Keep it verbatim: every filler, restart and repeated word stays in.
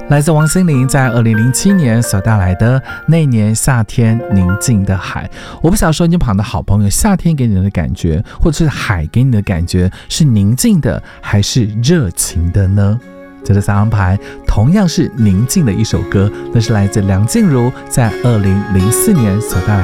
来自王心凌在二零零七年所带来的那年夏天宁静的海。我不晓得说你旁的好朋友，夏天给你的感觉或者是海给你的感觉是宁静的还是热情的呢？这个三张牌同样是宁静的一首歌，那是来自梁静茹在二零零四年所带来